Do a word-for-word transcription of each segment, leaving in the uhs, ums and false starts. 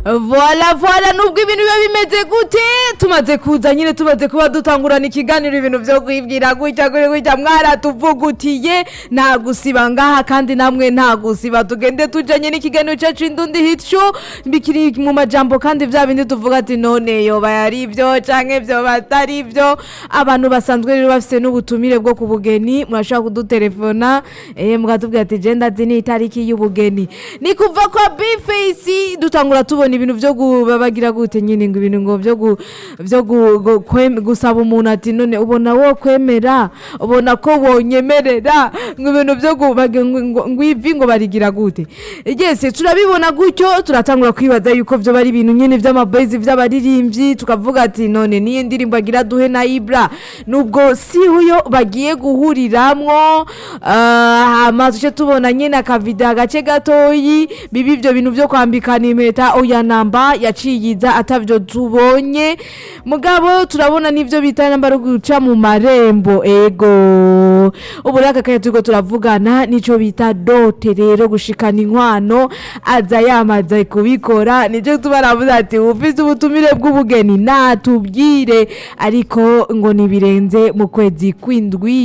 Voila voila nubwo ibintu biba bimeze gute tumaze kuza nyine tumaze kuba dutangurana ikiganiro ibintu byo kwibwira gutya kuri gutya mwaratuvugutiye nta gusiba ngaha kandi namwe nta gusiba tugende tujanye n'ikiganiro cyacu Indundi Hit Show bikiri mu majambo kandi vya bindi tuvuga ati none yo bayari ibyo canke byo batari ibyo abantu basanzwe rero bafise n'ubutumire bwo kubugeni murashaka kudutelefona eh mugatubwira ati je ndazi ni itariki y'ubugeni ni kuva kwa B-Face dutangura tubona ibintu byo babagira gute nyine ngo ibintu ngo byo byo gusaba umuntu ati none ubona wo kwemera ubona ko wonyemerera ngo ibintu byo ngo ivi ngo barigira gute yese turabibona gutyo turatangura kwibaza yuko byo bari ibintu nyine by'amaboys by'abaririmbyi tukavuga ati none niyo ndirimbo agira duhe na Ibra nubwo si huyo bagiye guhuriramwo amazu cyo tubona nyine akavida agace gatoyi bibi ibyo bintu byo kwambikana impeta oya namba yaciyiza atavyo tubonye mugabo turabona nivyo bita namba ro guca mu marembo ego uburaka kaye tuko turavugana nico bita dote rero gushikana inkwano aza yamaze kubikora nico tubaravuze ati ufise ubutumire bw'ubugeni natubwire ariko ngo nibirenze mu kwezi kwindwi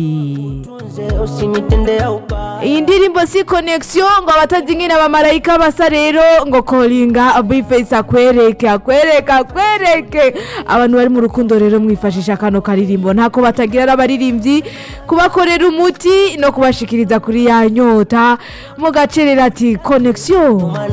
iyi ndirimbo si connection ngo abatazingira abamarayika basa rero ngo callinga B-Face akwereke akwereke akwereke abantu bari mu rukundo rero mwifashisha kano karirimbo ntako batagira abaririmbyi kubakorera umuti no kubashikiriza kuri ya nyota mu gacerera ati connection